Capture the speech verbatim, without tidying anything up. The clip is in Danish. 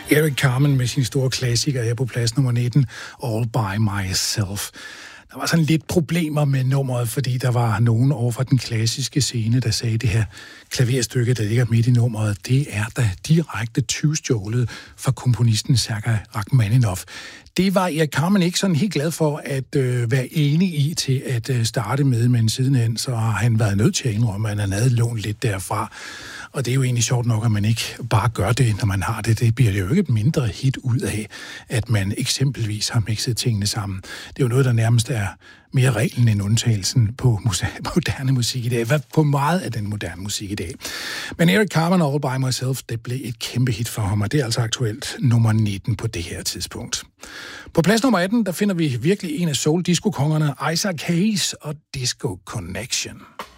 Eric Carmen med sin store klassiker her på plads nummer nitten, All By Myself. Der var sådan lidt problemer med nummeret, fordi der var nogen over fra den klassiske scene, der sagde, det her klaverstykke, der ligger midt i nummeret, det er da direkte tyvstjålet fra komponisten Sergej Rachmaninov. Det var Eric Carmen ikke sådan helt glad for at øh, være enig i til at øh, starte med, men sidenhen så har han været nødt til at indrømme, at han havde lånt lidt derfra. Og det er jo egentlig sjovt nok, at man ikke bare gør det, når man har det. Det bliver det jo ikke et mindre hit ud af, at man eksempelvis har mixet tingene sammen. Det er jo noget, der nærmest er mere reglen end undtagelsen på moderne musik i dag. Hvad på meget af den moderne musik i dag. Men Eric Carmen, All By Myself, det blev et kæmpe hit for ham, og det er altså aktuelt nummer nitten på det her tidspunkt. På plads nummer atten, der finder vi virkelig en af soul-disco-kongerne, Isaac Hayes og Disco Connection.